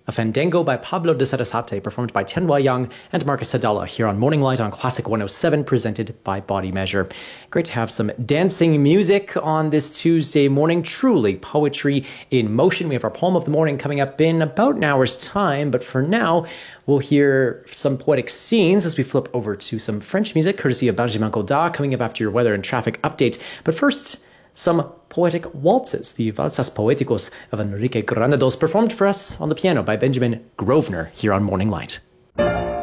a fandango by Pablo de Sarasate, performed by Tianhua Yang and Marcus Sadala here on Morning Light on Classic 107, presented by Body Measure. Great to have some dancing music on this Tuesday morning. Truly poetry in motion. We have our poem of the morning coming up in about an hour's time, but for now, we'll hear some poetic scenes as we flip over to some French music, courtesy of Benjamin Godard, coming up after your weather and traffic update. But first, some poetic waltzes, the Valsas Poéticos of Enrique Granados, performed for us on the piano by Benjamin Grosvenor here on Morning Light.